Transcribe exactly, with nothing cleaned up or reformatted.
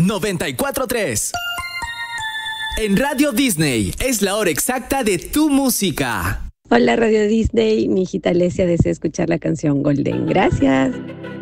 noventa y cuatro punto tres. En Radio Disney es la hora exacta de tu música. Hola Radio Disney, mi hijita Alesia desea escuchar la canción Golden. Gracias.